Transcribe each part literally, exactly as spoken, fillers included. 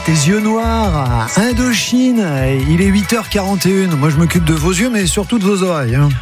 Tes yeux noirs, Indochine, il est huit heures quarante et une. Moi je m'occupe de vos yeux mais surtout de vos oreilles. Hein.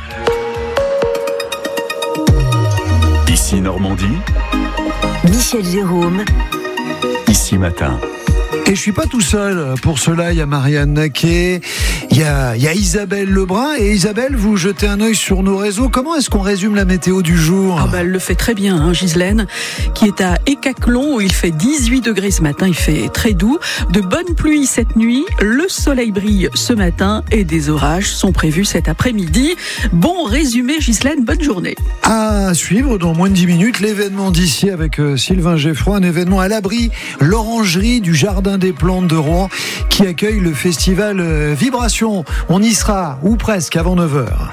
Ici Normandie, Michel Jérôme, Ici Matin. Et je suis pas tout seul. Pour cela, il y a Marianne Naquet, il y a, il y a Isabelle Lebrun. Et Isabelle, vous jetez un œil sur nos réseaux. Comment est-ce qu'on résume la météo du jour ? Ah bah, elle le fait très bien, hein, Ghislaine, qui est à Écaclon, où il fait dix-huit degrés ce matin. Il fait très doux. De bonnes pluies cette nuit. Le soleil brille ce matin et des orages sont prévus cet après-midi. Bon résumé, Ghislaine, bonne journée. À suivre dans moins de dix minutes, l'événement d'ici avec euh, Sylvain Geffroy, un événement à l'abri, l'orangerie du Jardin des Plantes de Rouen qui accueille le festival euh, Vibration. On y sera, ou presque, avant neuf heures.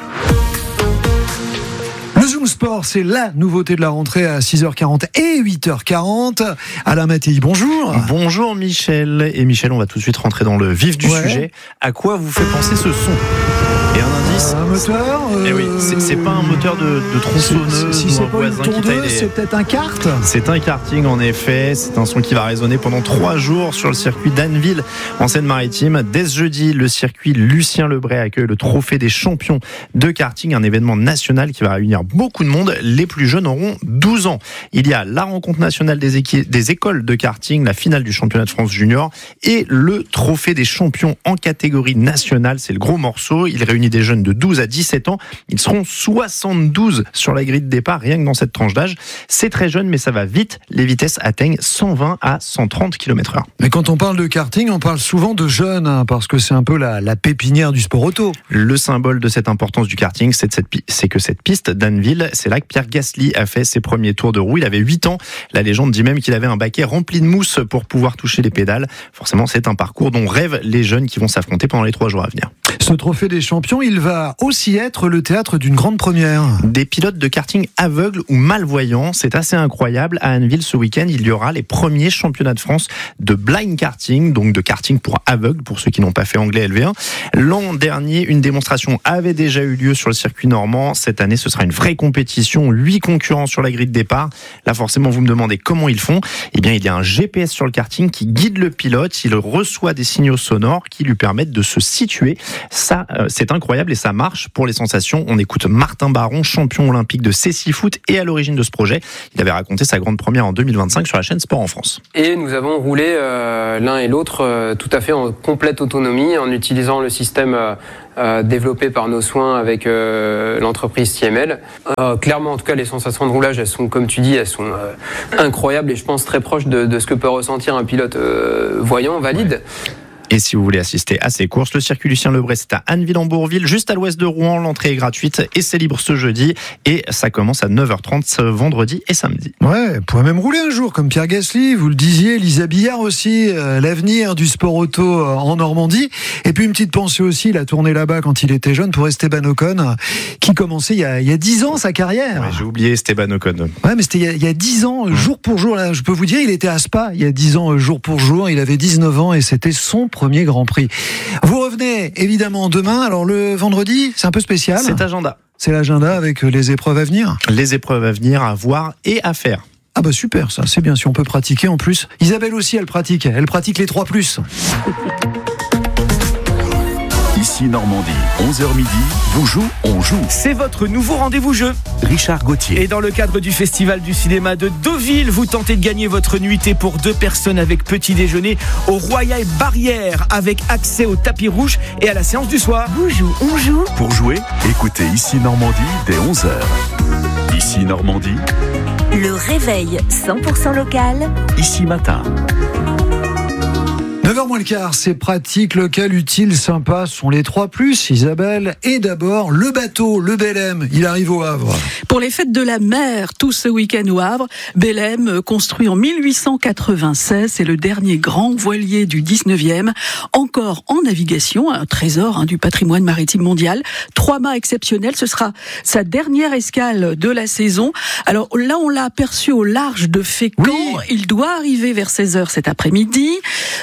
Le Zoom Sport, c'est la nouveauté de la rentrée à six heures quarante et huit heures quarante. Alain Mattei, bonjour. Bonjour Michel. Et Michel, on va tout de suite rentrer dans le vif du ouais. sujet. À quoi vous fait penser ce son ? Et un indice. Un moteur euh... Eh oui, c'est, c'est pas un moteur de, de tronçonneuse. Si c'est ou un pas une voisin qui tondeuse, taille des... c'est peut-être un kart. C'est un karting en effet. C'est un son qui va résonner pendant trois jours sur le circuit d'Anneville en Seine-Maritime. Dès ce jeudi, le circuit Lucien Lebray accueille le trophée des champions de karting, un événement national qui va réunir beaucoup de monde. Les plus jeunes auront douze ans. Il y a la rencontre nationale des, équi- des écoles de karting, la finale du championnat de France junior et le trophée des champions en catégorie nationale. C'est le gros morceau. Il réunit des jeunes de douze à dix-sept ans. Ils seront soixante-douze sur la grille de départ, rien que dans cette tranche d'âge. C'est très jeune, mais ça va vite. Les vitesses atteignent cent vingt à cent trente kilomètres heure. Mais quand on parle de karting, on parle souvent de jeunes, hein, parce que c'est un peu la, la pépinière du sport auto. Le symbole de cette importance du karting, c'est, de cette, c'est que cette piste d'Anneville, c'est là que Pierre Gasly a fait ses premiers tours de roue. Il avait huit ans. La légende dit même qu'il avait un baquet rempli de mousse pour pouvoir toucher les pédales. Forcément, c'est un parcours dont rêvent les jeunes qui vont s'affronter pendant les trois jours à venir. Ce trophée des champions, il va aussi être le théâtre d'une grande première. Des pilotes de karting aveugles ou malvoyants, c'est assez incroyable. À Anneville, ce week-end, il y aura les premiers championnats de France de blind karting, donc de karting pour aveugles, pour ceux qui n'ont pas fait anglais L V un. L'an dernier, une démonstration avait déjà eu lieu sur le circuit normand. Cette année, ce sera une vraie compétition. Huit concurrents sur la grille de départ. Là, forcément, vous me demandez comment ils font. Eh bien, il y a un G P S sur le karting qui guide le pilote. Il reçoit des signaux sonores qui lui permettent de se situer. Ça, c'est incroyable et ça marche pour les sensations. On écoute Martin Baron, champion olympique de cécifoot et à l'origine de ce projet. Il avait raconté sa grande première en deux mille vingt-cinq sur la chaîne Sport en France. Et nous avons roulé euh, l'un et l'autre euh, tout à fait en complète autonomie en utilisant le système euh, euh, développé par nos soins avec euh, l'entreprise T M L. Euh, clairement, en tout cas, les sensations de roulage, elles sont, comme tu dis, elles sont euh, incroyables et je pense très proches de, de ce que peut ressentir un pilote euh, voyant, valide. Ouais. Et si vous voulez assister à ces courses, le circuit Lucien Lebray, c'est à Anneville-en-Bourville, juste à l'ouest de Rouen. L'entrée est gratuite et c'est libre ce jeudi. Et ça commence à neuf heures trente ce vendredi et samedi. Ouais, vous pourrez même rouler un jour comme Pierre Gasly, vous le disiez, Lisa Billard aussi, euh, l'avenir du sport auto euh, en Normandie. Et puis une petite pensée aussi, il a tourné là-bas quand il était jeune pour Esteban Ocon, euh, qui commençait il y a, il y a dix ans sa carrière. Ouais, j'ai oublié Esteban Ocon. Ouais, mais c'était il y a, il y a dix ans, mmh. jour pour jour. Là, je peux vous dire, il était à Spa il y a dix ans, jour pour jour. Il avait dix-neuf ans et c'était son premier Grand Prix. Vous revenez évidemment demain. Alors le vendredi, c'est un peu spécial. C'est agenda. C'est l'agenda avec les épreuves à venir. Les épreuves à venir, à voir et à faire. Ah bah super, ça c'est bien si on peut pratiquer en plus. Isabelle aussi, elle pratique. Elle pratique les trois plus. Ici Normandie, onze heures midi, vous jouez, on joue. C'est votre nouveau rendez-vous jeu. Richard Gauthier. Et dans le cadre du Festival du cinéma de Deauville, vous tentez de gagner votre nuitée pour deux personnes avec petit déjeuner au Royal Barrière avec accès au tapis rouge et à la séance du soir. Vous jouez, on joue. Pour jouer, écoutez Ici Normandie dès onze heures. Ici Normandie. Le réveil cent pour cent local. Ici Matin. neuf heures moins le quart, c'est pratique, local, utile, sympa, sont les trois plus, Isabelle. Et d'abord, le bateau, le Belém, il arrive au Havre. Pour les fêtes de la mer, tout ce week-end au Havre, Belém, construit en mille huit cent quatre-vingt-seize, c'est le dernier grand voilier du dix-neuvième, encore en navigation, un trésor hein, du patrimoine maritime mondial. Trois mâts exceptionnels, ce sera sa dernière escale de la saison. Alors là, on l'a aperçu au large de Fécamp, oui. Il doit arriver vers seize heures cet après-midi. Euh, il va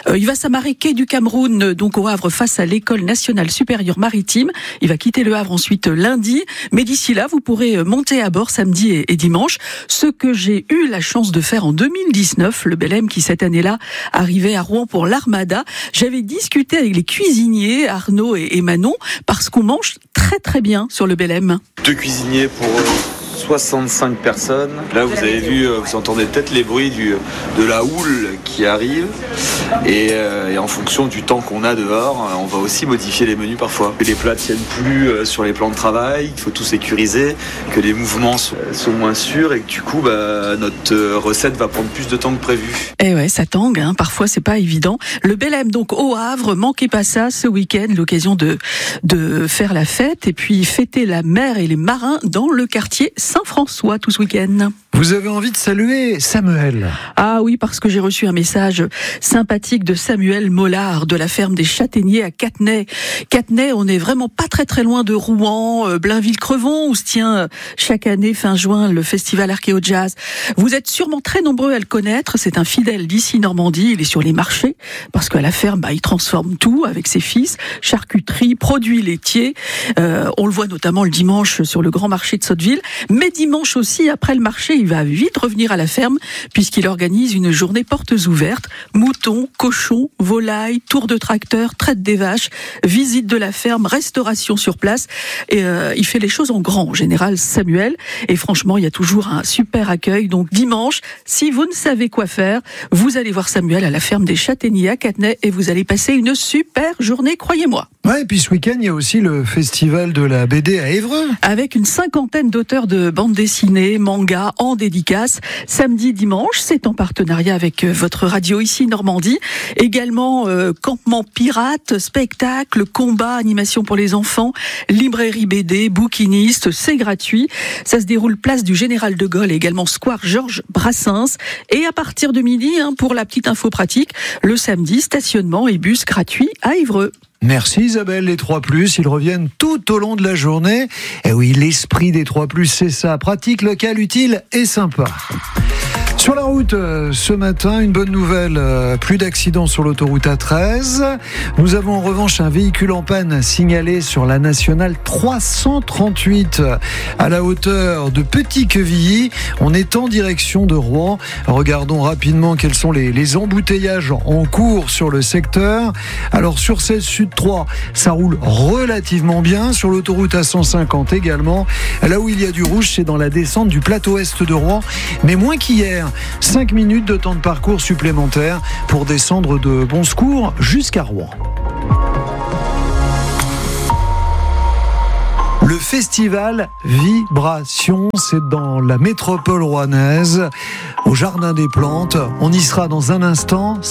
Samaré, quai du Cameroun, donc au Havre, face à l'École nationale supérieure maritime. Il va quitter le Havre ensuite lundi. Mais d'ici là, vous pourrez monter à bord samedi et, et dimanche. Ce que j'ai eu la chance de faire en deux mille dix-neuf, le Belém qui cette année-là arrivait à Rouen pour l'Armada. J'avais discuté avec les cuisiniers, Arnaud et, et Manon, parce qu'on mange très très bien sur le Belém. Deux cuisiniers pour soixante-cinq personnes. Là, vous avez vu, vous entendez peut-être les bruits du, de la houle qui arrive. Et, euh, et en fonction du temps qu'on a dehors, on va aussi modifier les menus parfois. Que les plats tiennent plus sur les plans de travail, il faut tout sécuriser, que les mouvements sont, sont moins sûrs et que du coup, bah, notre recette va prendre plus de temps que prévu. Et ouais, ça tangue, hein. Parfois c'est pas évident. Le Belém, donc au Havre, manquez pas ça ce week-end, l'occasion de, de faire la fête et puis fêter la mer et les marins dans le quartier Saint-François tout ce week-end. Vous avez envie de saluer Samuel? Ah oui, parce que j'ai reçu un message sympathique de Samuel Mollard de la ferme des Châtaigniers à Catenay. Catenay, on est vraiment pas très très loin de Rouen, euh, Blainville-Crevon, où se tient euh, chaque année fin juin le festival Archéo Jazz. Vous êtes sûrement très nombreux à le connaître. C'est un fidèle d'ici Normandie. Il est sur les marchés parce qu'à la ferme, bah, il transforme tout avec ses fils, charcuterie, produits laitiers. Euh, on le voit notamment le dimanche sur le grand marché de Sotteville. Mais dimanche aussi, après le marché, il va vite revenir à la ferme puisqu'il organise une journée portes ouvertes. Moutons, cochons, volailles, tour de tracteur, traite des vaches, visite de la ferme, restauration sur place. Et euh, il fait les choses en grand, en général, Samuel. Et franchement, il y a toujours un super accueil. Donc dimanche, si vous ne savez quoi faire, vous allez voir Samuel à la ferme des Châtaigniers à Catenay et vous allez passer une super journée, croyez-moi. Ouais, et puis ce week-end, il y a aussi le festival de la B D à Évreux. Avec une cinquantaine d'auteurs de bandes dessinées, mangas, en dédicace. Samedi, dimanche, c'est en partenariat avec votre radio ici Normandie. Également, euh, campement pirate, spectacle, combat, animation pour les enfants, librairie B D, bouquiniste, c'est gratuit. Ça se déroule place du Général de Gaulle et également square Georges Brassens. Et à partir de midi, hein, pour la petite info pratique, le samedi, stationnement et bus gratuit à Évreux. Merci Isabelle, les trois plus, ils reviennent tout au long de la journée. Et oui, l'esprit des trois plus, c'est ça, pratique, locale, utile et sympa. Sur la route, euh, ce matin, une bonne nouvelle, euh, plus d'accidents sur l'autoroute A treize. Nous avons en revanche un véhicule en panne signalé sur la nationale trois cent trente-huit à la hauteur de Petit-Quevilly. On est en direction de Rouen. Regardons rapidement quels sont les, les embouteillages en cours sur le secteur. Alors sur seize Sud trois, ça roule relativement bien. Sur l'autoroute A cent cinquante également. Là où il y a du rouge, c'est dans la descente du plateau est de Rouen, mais moins qu'hier. cinq minutes de temps de parcours supplémentaire pour descendre de Bon Secours jusqu'à Rouen. Le festival Vibration, c'est dans la métropole rouennaise, au Jardin des Plantes. On y sera dans un instant.